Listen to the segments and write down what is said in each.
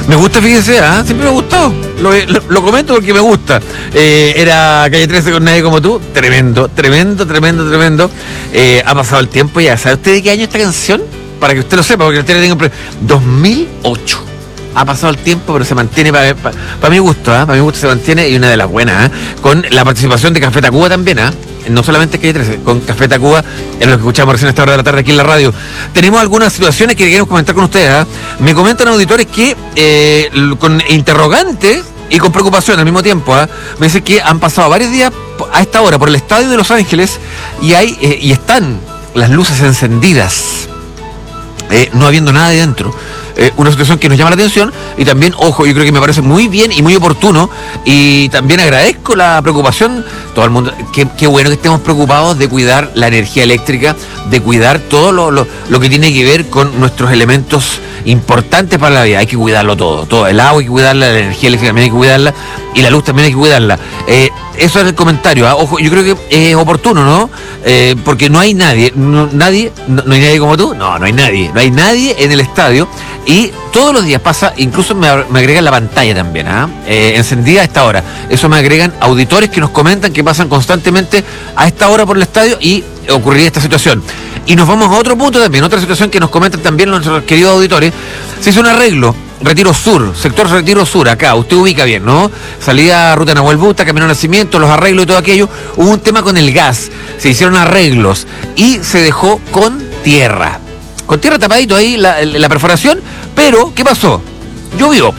Me gusta, fíjese, siempre me ha gustado. Lo comento porque me gusta. Era Calle 13 con Nadie Como Tú. Tremendo. Ha pasado el tiempo ya. ¿Sabe usted de qué año esta canción? Para que usted lo sepa, porque usted le tenga 2008. Ha pasado el tiempo, pero se mantiene para mi gusto, Para mi gusto se mantiene, y una de las buenas, Con la participación de Café Tacuba también, No solamente Calle 13, con Café Tacuba, en lo que escuchamos recién a esta hora de la tarde aquí en la radio. Tenemos algunas situaciones que queremos comentar con ustedes, Me comentan auditores que, con interrogantes y con preocupación al mismo tiempo, me dicen que han pasado varios días a esta hora por el estadio de Los Ángeles y están las luces encendidas, no habiendo nada de dentro. Una situación que nos llama la atención y también, ojo, yo creo que me parece muy bien y muy oportuno, y también agradezco la preocupación, todo el mundo, qué bueno que estemos preocupados de cuidar la energía eléctrica, de cuidar todo lo que tiene que ver con nuestros elementos importantes para la vida. Hay que cuidarlo todo, el agua hay que cuidarla, la energía eléctrica también hay que cuidarla, y la luz también hay que cuidarla. Eso es el comentario, Ojo, yo creo que es oportuno, ¿no? Porque no hay nadie, no hay nadie como tú, no hay nadie en el estadio, y todos los días pasa, incluso me agregan la pantalla también, encendida a esta hora. Eso me agregan auditores que nos comentan que pasan constantemente a esta hora por el estadio y ocurriría esta situación. Y nos vamos a otro punto también, otra situación que nos comentan también nuestros queridos auditores. Se hizo un arreglo, Retiro Sur, sector Retiro Sur, acá, usted ubica bien, ¿no? Salida Ruta Nahuel Busta, Camino Nacimiento, los arreglos y todo aquello. Hubo un tema con el gas, se hicieron arreglos y se dejó con tierra tapadito ahí la perforación, pero ¿qué pasó? Llovió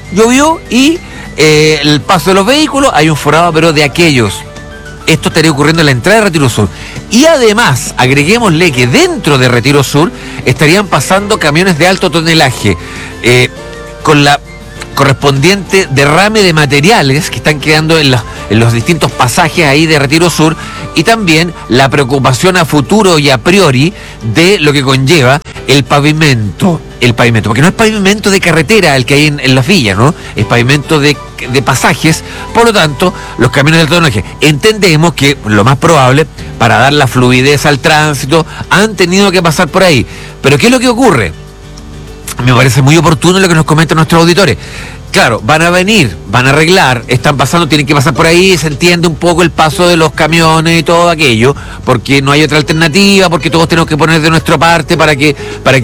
y el paso de los vehículos, hay un forado, pero de aquellos. Esto estaría ocurriendo en la entrada de Retiro Sur. Y además, agreguémosle que dentro de Retiro Sur estarían pasando camiones de alto tonelaje, con la correspondiente derrame de materiales que están quedando en los distintos pasajes ahí de Retiro Sur, y también la preocupación a futuro y a priori de lo que conlleva el pavimento, porque no es pavimento de carretera el que hay en las villas, ¿no? Es pavimento de pasajes. Por lo tanto, los camiones de alto tonelaje, entendemos que lo más probable, para dar la fluidez al tránsito, han tenido que pasar por ahí. Pero ¿qué es lo que ocurre? Me parece muy oportuno lo que nos comentan nuestros auditores. Claro, van a venir, van a arreglar, están pasando, tienen que pasar por ahí, se entiende un poco el paso de los camiones y todo aquello, porque no hay otra alternativa, porque todos tenemos que poner de nuestra parte para que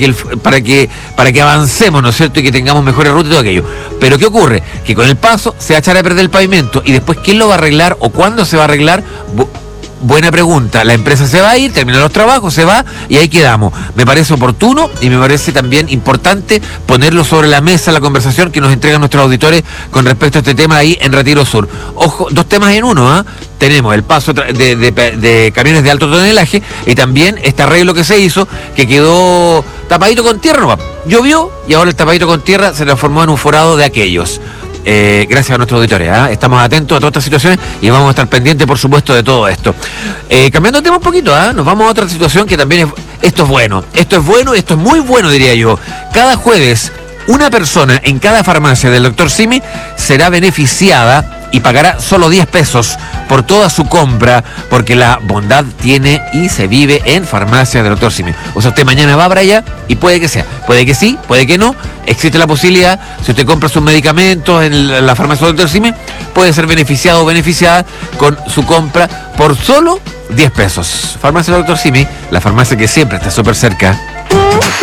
avancemos, ¿no es cierto? Y que tengamos mejores rutas y todo aquello. Pero ¿qué ocurre? Que con el paso se va a echar a perder el pavimento, y después ¿quién lo va a arreglar o cuándo se va a arreglar? Buena pregunta. La empresa se va a ir, termina los trabajos, se va y ahí quedamos. Me parece oportuno y me parece también importante ponerlo sobre la mesa, la conversación que nos entregan nuestros auditores con respecto a este tema ahí en Retiro Sur. Ojo, dos temas en uno, Tenemos el paso de camiones de alto tonelaje y también este arreglo que se hizo, que quedó tapadito con tierra, ¿no? Llovió y ahora el tapadito con tierra se transformó en un forado de aquellos. Gracias a nuestros auditores, estamos atentos a todas estas situaciones y vamos a estar pendientes, por supuesto, de todo esto. Cambiando de tema un poquito, nos vamos a otra situación que también esto es bueno, esto es muy bueno, diría yo. Cada jueves, una persona en cada farmacia del Dr. Simi será beneficiada y pagará solo 10 pesos por toda su compra, porque la bondad tiene y se vive en farmacia del Dr. Simi. O sea, usted mañana va para allá y puede que sea, puede que sí, puede que no. Existe la posibilidad, si usted compra sus medicamentos en la farmacia del Dr. Simi, puede ser beneficiado o beneficiada con su compra por solo 10 pesos. Farmacia del Dr. Simi, la farmacia que siempre está súper cerca.